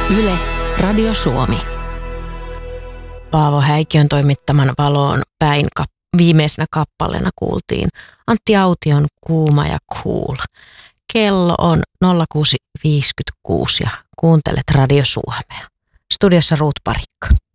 Yle, Radio Suomi. Paavo Häikiön toimittaman Valoon päin viimeisenä kappaleena kuultiin Antti Aution Kuuma ja Cool. Kello on 06.56 ja kuuntelet Radio Suomea. Studiossa Ruut Parikka.